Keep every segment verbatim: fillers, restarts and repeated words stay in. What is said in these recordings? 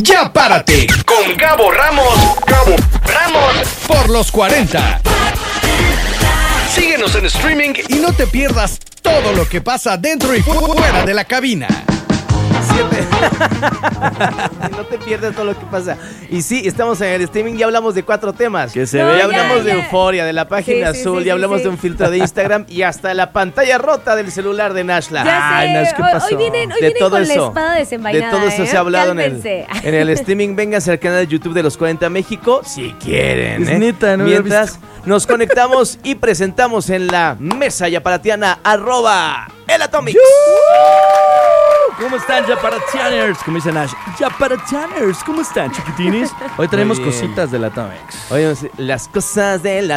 Ya párate con Gabo Ramos. Gabo Ramos por los cuarenta. Síguenos en streaming y no te pierdas todo lo que pasa dentro y fuera de la cabina. No te pierdas todo lo que pasa. Y sí, estamos en el streaming. Ya hablamos de cuatro temas. Que se no, ve. Ya hablamos ya, de ya. Euforia, de la página Sí, sí, azul. sí, ya hablamos sí. de un filtro de Instagram y hasta la pantalla rota del celular de Nashla. Ya Ay, sé. Nash, ¿qué Hoy- pasó? hoy vienen- hoy de vienen todo con la eso, espada desenvainada, de todo eso ¿eh? se ha hablado en el, Cálmense. en el streaming. Vénganse al canal de YouTube de los cuarenta México si quieren. Es ¿eh? neta, no lo había Mientras nos conectamos y presentamos en la mesa yaparatiana arroba el Atomics. ¿Cómo están, Yaparatianers? Como dice Nash, Yaparatianers, ¿cómo están, chiquitines? Hoy tenemos Muy bien. cositas de la Atomics. Oye, las cosas de la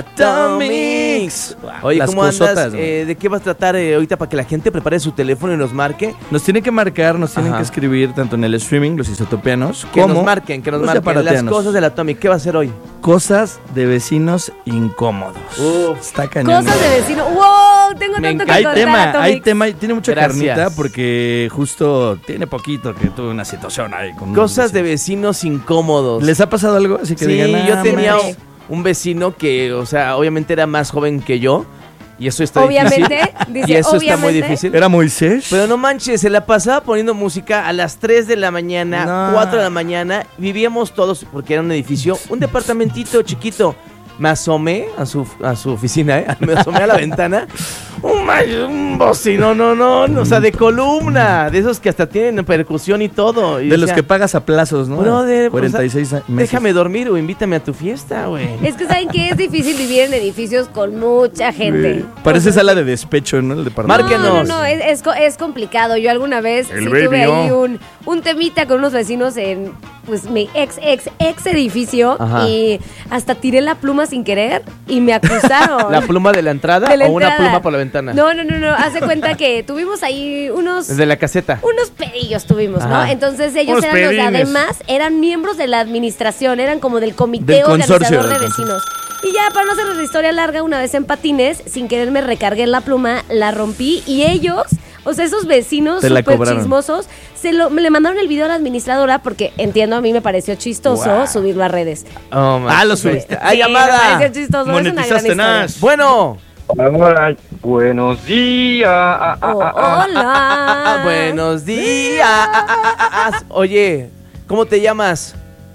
Atomics. Oye, Las ¿cómo cosotas, andas? güey. Eh, ¿De qué vas a tratar eh, ahorita para que la gente prepare su teléfono y nos marque? Nos tienen que marcar, nos tienen Ajá. que escribir tanto en el streaming, los isotopianos, Que como nos marquen, que nos los marquen. Las yaparatianos. cosas del Atomic. ¿Qué va a hacer hoy? Cosas de vecinos incómodos. Uf. Está cañón. Cosas de vecino. ¡Wow! Tengo Me tanto que Hay contar, tema, Atomics. hay tema, y tiene mucha Gracias. carnita porque justo tiene poquito que tuve una situación ahí con unos Cosas de vecinos. vecinos incómodos. ¿Les ha pasado algo? Así que Sí, digan, yo "Ah, tenía hombre". un vecino que, o sea, obviamente era más joven que yo. Y eso está Obviamente, difícil. dice, y eso está muy obviamente. difícil. ¿Era Moisés? Pero no manches, se la pasaba poniendo música a las tres de la mañana, No. cuatro de la mañana. Vivíamos todos, porque era un edificio, un departamentito chiquito. Me asomé a su, a su oficina, ¿eh? Me asomé a la ventana. Un, ma- un bocino, no, no, no, o sea, de columna. De esos que hasta tienen percusión y todo. Y De los decía, que pagas a plazos, ¿no? Brother, cuarenta y seis o sea, meses. déjame dormir o invítame a tu fiesta, güey. Es que saben que es difícil vivir en edificios con mucha gente. Parece sala de despecho, ¿no? El departamento. No, no, no, es, es, co- es complicado. Yo alguna vez El sí baby, tuve ahí oh. un, un temita con unos vecinos en pues mi ex, ex, ex edificio Ajá. y hasta tiré la pluma sin querer y me acusaron. ¿La pluma de la entrada De la o una entrada. pluma por la ventana? No, no, no, no. Hace cuenta que tuvimos ahí unos... De la caseta. Unos pedillos tuvimos, ¿no? Ajá. Entonces ellos Unos eran los de pedines. además, eran miembros de la administración, eran como del comité Del consorcio, organizador de del vecinos. Y ya, para no hacer la historia larga, una vez en patines, sin querer me recargué la pluma, la rompí y ellos, o sea, esos vecinos Te la súper cobraron. chismosos, se lo, me le mandaron el video a la administradora porque entiendo, a mí me pareció chistoso Wow. subirlo a redes. Oh, man. Ah, lo subiste. ¡Ay, Sí, me llamada! pareció chistoso, es una gran Monetizaste, historia. Nash. Bueno. Hola, buenos días. Ah, ah, Oh, ah, ah. hola. Ah, buenos días. Ah, ah, ah, ah. Oye, ¿cómo te llamas?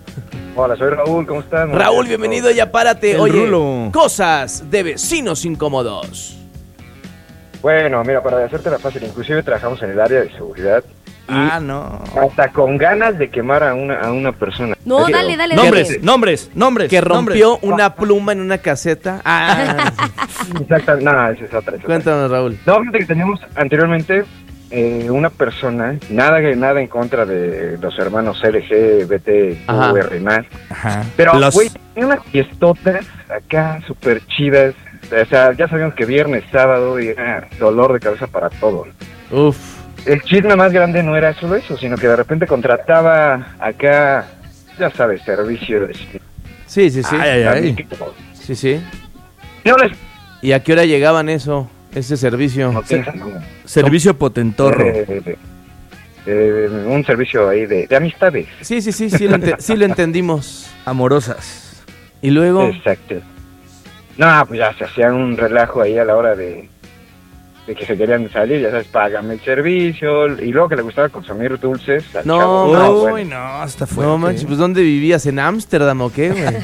Hola, soy Raúl, ¿cómo están? Raúl, bienvenido, ya párate. El Oye, Rulo. cosas de vecinos incómodos. Bueno, mira, para hacerte la fácil, inclusive trabajamos en el área de seguridad. Y Ah, no. hasta con ganas de quemar a una, a una persona. No, Así, dale, dale, Nombres, dale. nombres, nombres. Que rompió nombres. una pluma en una caseta. Ah, Exacto, no, esa es otra. esa es otra. cuéntanos, Raúl. No, fíjate que teníamos anteriormente eh, una persona, nada, nada en contra de los hermanos L G B T Ajá. U R más. Ajá. Pero, Los- güey, tenía unas fiestotas acá súper chidas. O sea, ya sabíamos que viernes, sábado, y era dolor de cabeza para todos. Uf. El chisme más grande no era solo eso, sino que de repente contrataba acá, ya sabes, servicios. Sí, sí, sí. Ay, ay, ay. Sí, sí. No les... ¿Y a qué hora llegaban eso, ese servicio? No piensan, no. Servicio potentorro. Eh, eh, un servicio ahí de, de amistades. Sí, sí, sí, sí lo, ente- sí lo entendimos. Amorosas. Y luego, Exacto. No, pues ya se hacían un relajo ahí a la hora de, de que se querían salir, ya sabes, págame el servicio, y luego que le gustaba consumir dulces. al No, chavo, no, Uy, bueno. no, está fuerte. no manches, pues ¿dónde vivías? ¿En Ámsterdam o qué, güey?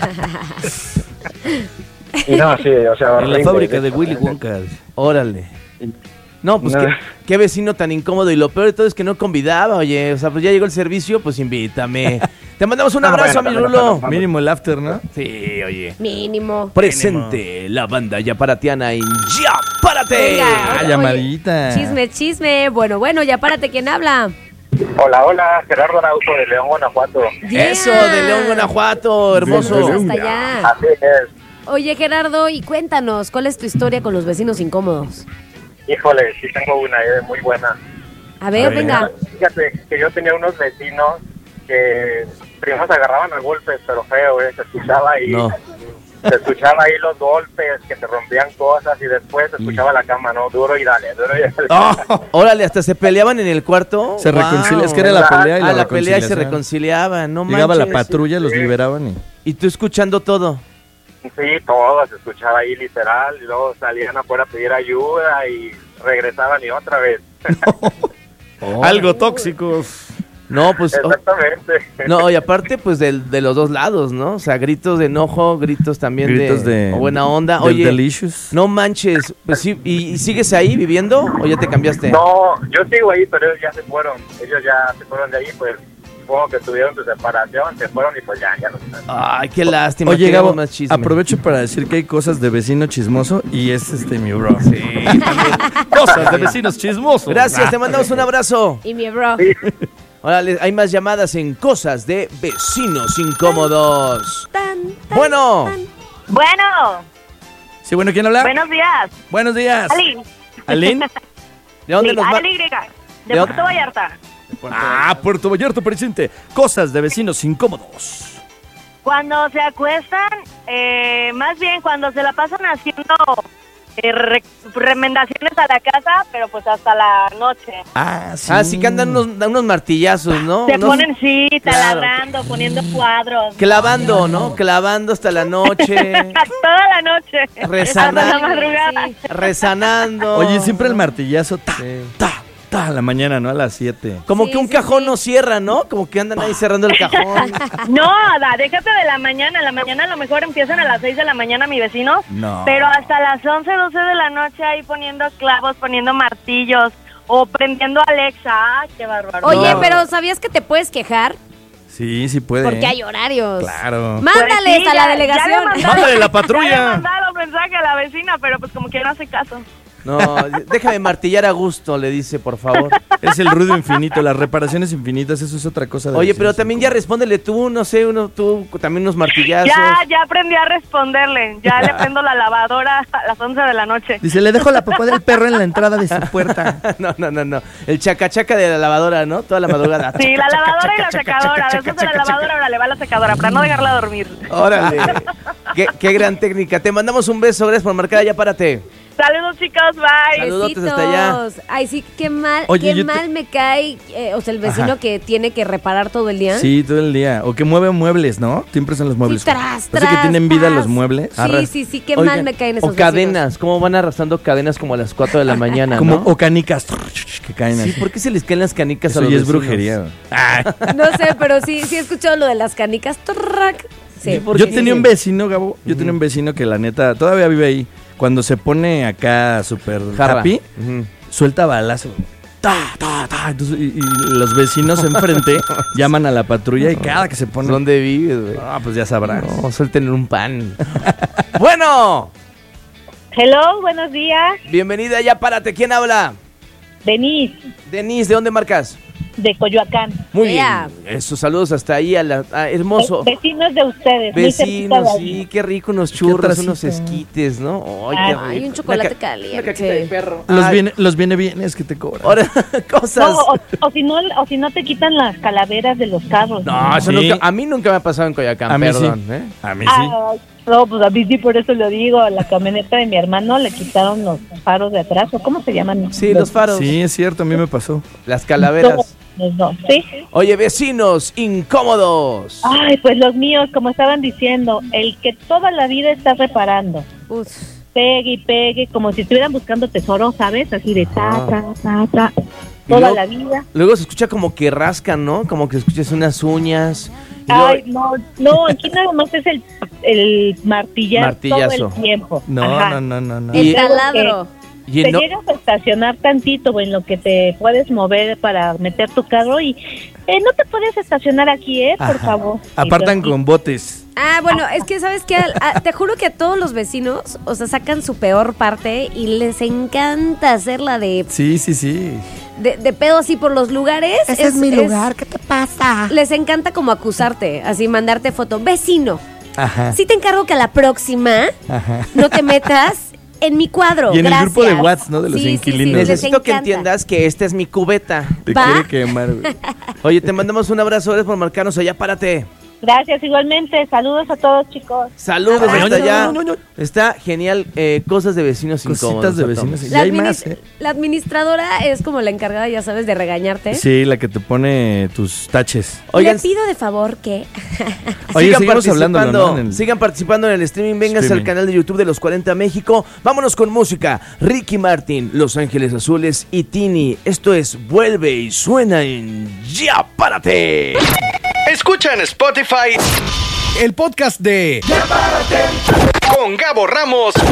Y no, sí, o sea, En la horrible, fábrica de eso, Willy ¿eh? Wonka. Órale. No, pues No. ¿qué, qué vecino tan incómodo. Y lo peor de todo es que no convidaba, oye. O sea, pues ya llegó el servicio, pues invítame. Te mandamos un Ah, abrazo, bueno, mi bueno, Rulo. bueno, Mínimo el after, ¿no? Sí, oye. Mínimo. Presente la banda yaparatiana en Ya Párate. Venga, Ah, oye, llamadita. Chisme, chisme. Bueno, bueno, ya párate, ¿quién habla? Hola, hola, Gerardo Araujo de León, Guanajuato. Yeah. Eso, de León, Guanajuato, hermoso. De León. Hasta allá. Así es. Oye, Gerardo, y cuéntanos, ¿cuál es tu historia con los vecinos incómodos? Híjole, sí tengo una eh, muy buena. A ver, A ver. venga. Fíjate que yo tenía unos vecinos que primero se agarraban a golpes, pero feo, eh, se escuchaba y No. Se escuchaba ahí los golpes, que se rompían cosas y después se escuchaba la cama, ¿no? Duro y dale, duro y dale. Oh, Órale, hasta se peleaban en el cuarto. se Wow. reconcilia, es que era la pelea y la Ah, la pelea y se reconciliación. reconciliaban, no Llegaba la manches. patrulla, los Sí. liberaban y... Y tú escuchando todo. Sí, todo se escuchaba ahí literal, y luego salían afuera a pedir ayuda y regresaban y otra vez. Algo tóxico. No, pues... oh, Exactamente. no, y aparte, pues, del- de los dos lados, ¿no? O sea, gritos de enojo, gritos también Gritos de, de... o buena onda. del Oye, Delicious. no manches, pues sí, ¿y, y sigues ahí viviendo o ya te cambiaste? No, yo sigo ahí, pero ellos ya se fueron. Ellos ya se fueron de ahí, pues supongo que tuvieron su separación, se fueron y pues ya, ya no están. Ay, qué lástima. Oye, queremos Gabo, más chisme. aprovecho para decir que hay cosas de vecino chismoso y es este mi bro. Sí, también. Cosas de vecinos chismosos. Gracias, te mandamos un abrazo. Y mi bro. Órale, hay más llamadas en Cosas de Vecinos Incómodos. Tan, tan, Bueno. tan. Bueno, Sí, bueno, ¿quién habla? buenos días. Buenos días. Ali. ¿Alín? ¿De dónde Sí, nos va? Ali Y, de ¿De Puerto dónde? Vallarta. Ah, Puerto Vallarta presente. Cosas de vecinos incómodos. Cuando se acuestan, eh, más bien cuando se la pasan haciendo eh, re- remendaciones a la casa, pero pues hasta la noche. Ah, sí. Ah, sí que andan unos, unos martillazos, ¿no? Se Unos- ponen, sí, Claro. taladrando, poniendo cuadros. Clavando, ¿no? Clavando hasta la noche. Toda la noche. Rezando. Hasta la madrugada. Sí. Rezanando. Oye, siempre el martillazo. Ta, Sí. ta, ta, a la mañana, ¿no? A las siete. Como Sí, que un sí, cajón sí. no cierra, ¿no? Como que andan ahí cerrando el cajón. No, Ada, déjate de la mañana. En la mañana a lo mejor empiezan a las seis de la mañana mi vecino. No. Pero hasta las once, doce de la noche ahí poniendo clavos, poniendo martillos o prendiendo Alexa. ¡Ay, qué bárbaro! Oye, No. pero ¿sabías que te puedes quejar? Sí, sí puede. Porque ¿eh? hay horarios. Claro. Pues Mándales sí, a la ya- ya le delegación. mandaron- Mándale la Ya le patrulla. mandaron mensaje a la vecina, pero pues como que no hace caso. No, déjame martillar a gusto, le dice, por favor. Es el ruido infinito, las reparaciones infinitas, eso es otra cosa. De Oye, vecinos pero también ya incómodos. respóndele tú, no sé, uno, tú también unos martillazos. Ya, ya aprendí a responderle. Ya le prendo la lavadora a las once de la noche. Dice, le dejo la popó del perro en la entrada de su puerta. No, no, no, no. El chacachaca de la lavadora, ¿no? Toda la madrugada. Sí, la lavadora y la secadora. Después de la lavadora, ahora le va la secadora para no dejarla dormir. Órale. qué, qué gran técnica. Te mandamos un beso, gracias por marcar, ya párate. Saludos, chicos. Bye. Saludos. Saludotes hasta allá. Besitos. Ay, sí, qué mal, Oye, qué yo te- mal me cae, eh, o sea, el vecino Ajá. que tiene que reparar todo el día. Sí, todo el día. O que mueve muebles, ¿no? Siempre son los muebles. Sí, tras, Parece tras, que tienen vida tras. los muebles. Sí, Arras- sí, sí, qué Oigan, mal me caen esos O cadenas, ¿cómo van arrastrando cadenas como a las cuatro de la mañana, Como, no? o canicas que caen Sí, así. ¿por qué se les caen las canicas Eso a los ya es vecinos? brujería. vecinos. No sé, pero sí, sí he escuchado lo de las canicas. Trac. Sí. ¿por Yo qué? tenía un vecino, Gabo. Yo tenía un vecino que la neta todavía vive ahí. Cuando se pone acá súper Jarra. happy, Ujú. suelta balazo. Ta, ta, ta. Entonces, y, y los vecinos enfrente llaman a la patrulla y cada que se pone. ¿Dónde vives, güey? Ah, pues ya sabrás. No, suelten un pan. Bueno, Hello, buenos días. bienvenida, ya párate. ¿Quién habla? Denise, Denise, ¿de dónde marcas? de Coyoacán. Muy Ea. bien. Esos saludos hasta ahí, a la, a- hermoso. Vecinos de ustedes. muy cerquita Vecinos, de ahí. sí, qué rico, unos churros, atrasito. unos esquites, ¿no? Ay, qué Ay, rico. Ay, un chocolate Una ca- caliente. una caquita de perro. Los Ay, viene, los viene bien, es que te cobran. Ahora, cosas. No, o, o si no, o si no te quitan las calaveras de los carros. No, eso Sí. nunca, a mí nunca me ha pasado en Coyoacán, A mí perdón. sí. ¿eh? A mí sí. Ay, no, pues a mí sí, por eso lo digo. A la camioneta de mi hermano le quitaron los faros de atrás, ¿o cómo se llaman? Sí, los faros, Sí, es cierto, a mí me pasó. las calaveras. Los dos, ¿sí? Oye, vecinos incómodos. Ay, pues los míos, como estaban diciendo, el que toda la vida está reparando. Uf. Pegue y pegue, como si estuvieran buscando tesoros, ¿sabes? Así de ta, Ah. ta, ta, ta. Y Toda luego- la vida. Luego se escucha como que rascan, ¿no? Como que escuchas unas uñas. Y luego- Ay, no, no, aquí nada más es el, el martillar Martillazo. todo el tiempo. No, Ajá. no, no, no, no. Y- El taladro. y Te no- llegas a estacionar tantito, güey, en lo que te puedes mover para meter tu carro y eh, no te puedes estacionar aquí, ¿eh? Por Ajá. favor. Apartan Y yo, con botes. Ah, bueno, es que sabes que te juro que a todos los vecinos, o sea, sacan su peor parte y les encanta hacerla de, Sí, sí, sí. de, de pedo así por los lugares. Ese es, mi lugar, ¿qué te pasa? Les encanta como acusarte, así mandarte foto. Vecino, Ajá. sí te encargo que a la próxima Ajá. no te metas en mi cuadro. Y en el gracias. grupo de WhatsApp, ¿no? De los Sí, sí, sí, inquilinos. les Necesito que encanta. entiendas que esta es mi cubeta. Te ¿Va? quiere quemar, güey. Oye, te mandamos un abrazo, gracias por marcarnos allá, párate. Gracias, igualmente. Saludos a todos, chicos. Saludos Abrazo. hasta allá. No, no, no, no. Está genial. eh, cosas de vecinos Cositas incómodos. de Pato. vecinos. Y La, hay adminis- más, ¿eh? la administradora es como la encargada, ya sabes, de regañarte. Sí, la que te pone tus taches. Oigan, Le pido de favor que... Oye, sigan seguimos hablando, participando, ¿no? En el- sigan participando en el streaming. Vénganse Streaming. al canal de YouTube de Los cuarenta México. Vámonos con música. Ricky Martin, Los Ángeles Azules y Tini. Esto es Vuelve y suena en Ya Párate. Escucha en Spotify el podcast de con Gabo Ramos